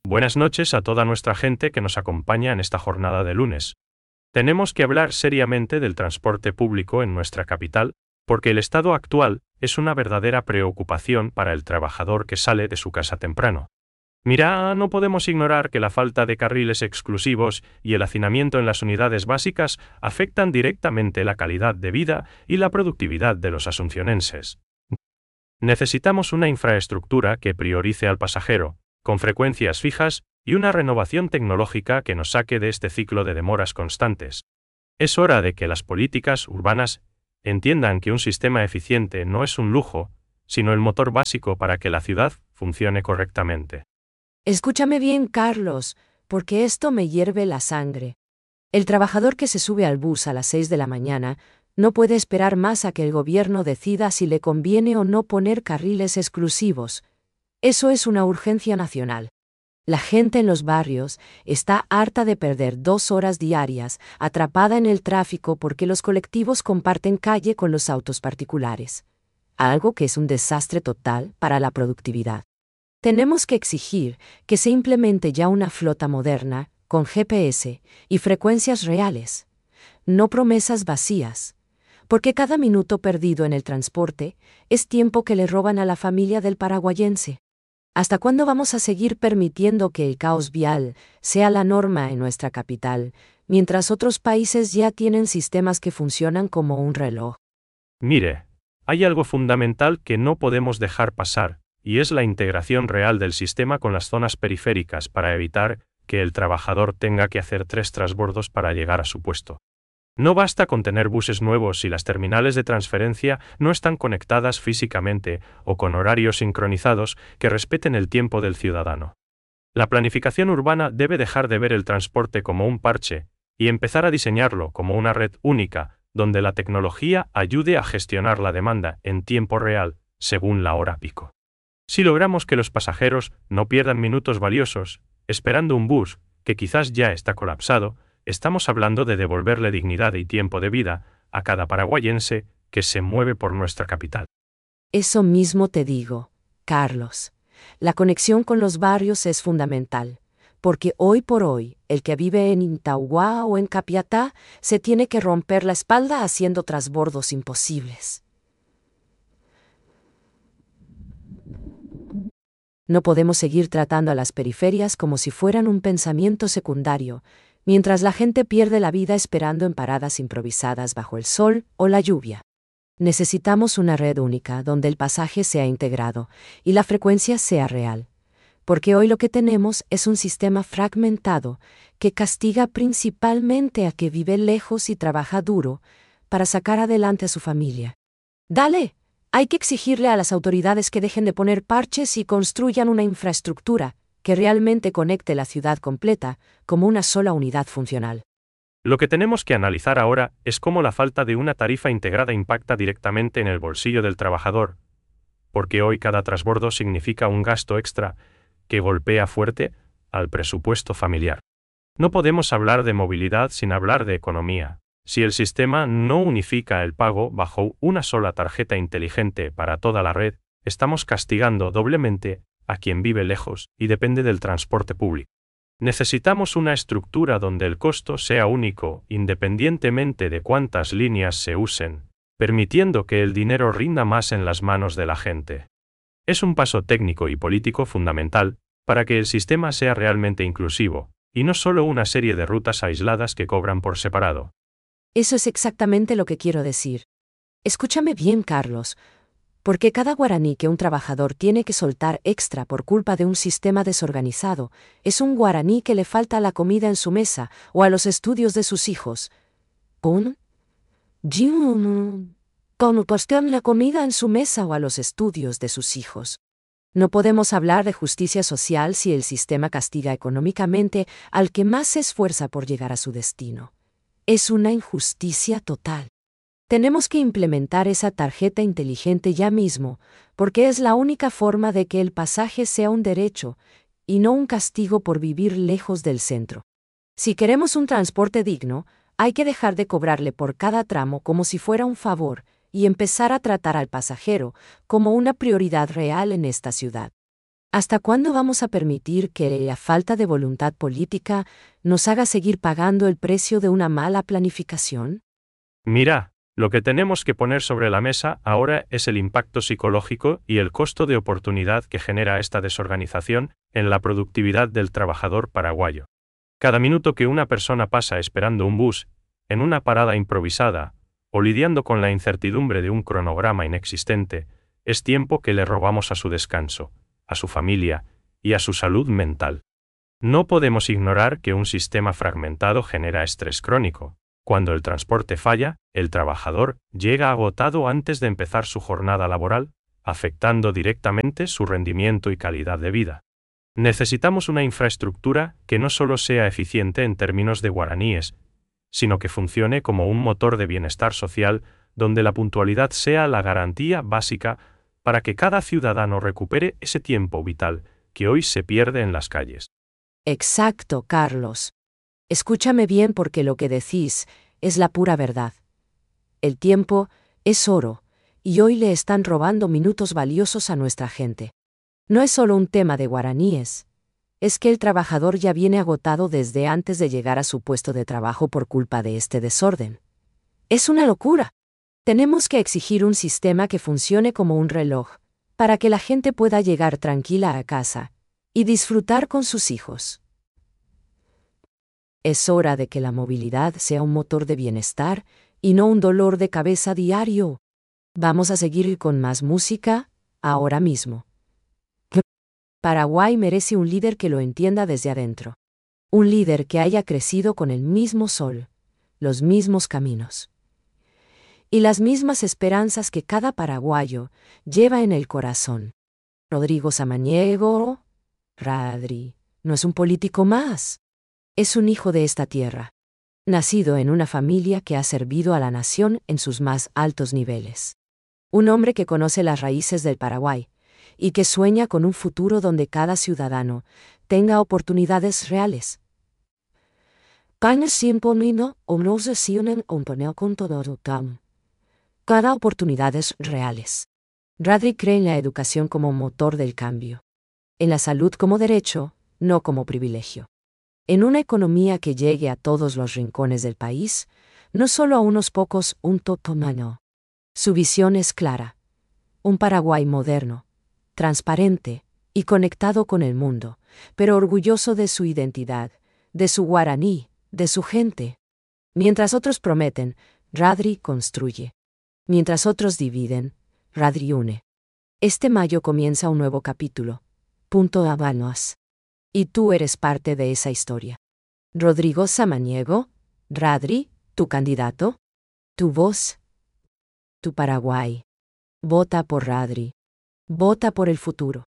Buenas noches a toda nuestra gente que nos acompaña en esta jornada de lunes. Tenemos que hablar seriamente del transporte público en nuestra capital, porque el estado actual es una verdadera preocupación para el trabajador que sale de su casa temprano. Mira, no podemos ignorar que la falta de carriles exclusivos y el hacinamiento en las unidades básicas afectan directamente la calidad de vida y la productividad de los asuncionenses. Necesitamos una infraestructura que priorice al pasajero, con frecuencias fijas y una renovación tecnológica que nos saque de este ciclo de demoras constantes. Es hora de que las políticas urbanas entiendan que un sistema eficiente no es un lujo, sino el motor básico para que la ciudad funcione correctamente. Escúchame bien, Carlos, porque esto me hierve la sangre. El trabajador que se sube al bus a las 6 de la mañana no puede esperar más a que el gobierno decida si le conviene o no poner carriles exclusivos. Eso es una urgencia nacional. La gente en los barrios está harta de perder 2 horas diarias atrapada en el tráfico porque los colectivos comparten calle con los autos particulares. Algo que es un desastre total para la productividad. Tenemos que exigir que se implemente ya una flota moderna, con GPS y frecuencias reales. No promesas vacías. Porque cada minuto perdido en el transporte es tiempo que le roban a la familia del paraguayense. ¿Hasta cuándo vamos a seguir permitiendo que el caos vial sea la norma en nuestra capital, mientras otros países ya tienen sistemas que funcionan como un reloj? Mire, hay algo fundamental que no podemos dejar pasar, y es la integración real del sistema con las zonas periféricas para evitar que el trabajador tenga que hacer 3 transbordos para llegar a su puesto. No basta con tener buses nuevos si las terminales de transferencia no están conectadas físicamente o con horarios sincronizados que respeten el tiempo del ciudadano. La planificación urbana debe dejar de ver el transporte como un parche y empezar a diseñarlo como una red única, donde la tecnología ayude a gestionar la demanda en tiempo real, según la hora pico. Si logramos que los pasajeros no pierdan minutos valiosos, esperando un bus, que quizás ya está colapsado, estamos hablando de devolverle dignidad y tiempo de vida a cada paraguayense que se mueve por nuestra capital. Eso mismo te digo, Carlos. La conexión con los barrios es fundamental, porque hoy por hoy, el que vive en Intahuá o en Capiatá se tiene que romper la espalda haciendo transbordos imposibles. No podemos seguir tratando a las periferias como si fueran un pensamiento secundario, mientras la gente pierde la vida esperando en paradas improvisadas bajo el sol o la lluvia. Necesitamos una red única donde el pasaje sea integrado y la frecuencia sea real, porque hoy lo que tenemos es un sistema fragmentado que castiga principalmente a que vive lejos y trabaja duro para sacar adelante a su familia. ¡Dale! Hay que exigirle a las autoridades que dejen de poner parches y construyan una infraestructura que realmente conecte la ciudad completa como una sola unidad funcional. Lo que tenemos que analizar ahora es cómo la falta de una tarifa integrada impacta directamente en el bolsillo del trabajador, porque hoy cada transbordo significa un gasto extra que golpea fuerte al presupuesto familiar. No podemos hablar de movilidad sin hablar de economía. Si el sistema no unifica el pago bajo una sola tarjeta inteligente para toda la red, estamos castigando doblemente a quien vive lejos y depende del transporte público. Necesitamos una estructura donde el costo sea único, independientemente de cuántas líneas se usen, permitiendo que el dinero rinda más en las manos de la gente. Es un paso técnico y político fundamental para que el sistema sea realmente inclusivo, y no solo una serie de rutas aisladas que cobran por separado. Eso es exactamente lo que quiero decir. Escúchame bien, Carlos, porque cada guaraní que un trabajador tiene que soltar extra por culpa de un sistema desorganizado es un guaraní que le falta a la comida en su mesa o a los estudios de sus hijos. Con cuestión la comida en su mesa o a los estudios de sus hijos. No podemos hablar de justicia social si el sistema castiga económicamente al que más se esfuerza por llegar a su destino. Es una injusticia total. Tenemos que implementar esa tarjeta inteligente ya mismo, porque es la única forma de que el pasaje sea un derecho, y no un castigo por vivir lejos del centro. Si queremos un transporte digno, hay que dejar de cobrarle por cada tramo como si fuera un favor, y empezar a tratar al pasajero como una prioridad real en esta ciudad. ¿Hasta cuándo vamos a permitir que la falta de voluntad política nos haga seguir pagando el precio de una mala planificación? Mira, lo que tenemos que poner sobre la mesa ahora es el impacto psicológico y el costo de oportunidad que genera esta desorganización en la productividad del trabajador paraguayo. Cada minuto que una persona pasa esperando un bus, en una parada improvisada, o lidiando con la incertidumbre de un cronograma inexistente, es tiempo que le robamos a su descanso, a su familia y a su salud mental. No podemos ignorar que un sistema fragmentado genera estrés crónico. Cuando el transporte falla, el trabajador llega agotado antes de empezar su jornada laboral, afectando directamente su rendimiento y calidad de vida. Necesitamos una infraestructura que no solo sea eficiente en términos de guaraníes, sino que funcione como un motor de bienestar social donde la puntualidad sea la garantía básica para que cada ciudadano recupere ese tiempo vital que hoy se pierde en las calles. Exacto, Carlos. Escúchame bien porque lo que decís es la pura verdad. El tiempo es oro, y hoy le están robando minutos valiosos a nuestra gente. No es solo un tema de guaraníes. Es que el trabajador ya viene agotado desde antes de llegar a su puesto de trabajo por culpa de este desorden. Es una locura. Tenemos que exigir un sistema que funcione como un reloj, para que la gente pueda llegar tranquila a casa y disfrutar con sus hijos. Es hora de que la movilidad sea un motor de bienestar y no un dolor de cabeza diario. Vamos a seguir con más música, ahora mismo. Paraguay merece un líder que lo entienda desde adentro. Un líder que haya crecido con el mismo sol, los mismos caminos y las mismas esperanzas que cada paraguayo lleva en el corazón. Rodrigo Samaniego, Radri, no es un político más. Es un hijo de esta tierra, nacido en una familia que ha servido a la nación en sus más altos niveles. Un hombre que conoce las raíces del Paraguay y que sueña con un futuro donde cada ciudadano tenga oportunidades reales. Cada oportunidades reales. Radri cree en la educación como motor del cambio. En la salud como derecho, no como privilegio. En una economía que llegue a todos los rincones del país, no solo a unos pocos, un totomano. Su visión es clara. Un Paraguay moderno, transparente y conectado con el mundo, pero orgulloso de su identidad, de su guaraní, de su gente. Mientras otros prometen, Radri construye. Mientras otros dividen, Radri une. Este mayo comienza un nuevo capítulo. Punto Habanos. Y tú eres parte de esa historia. Rodrigo Samaniego, Radri, tu candidato, tu voz, tu Paraguay. Vota por Radri. Vota por el futuro.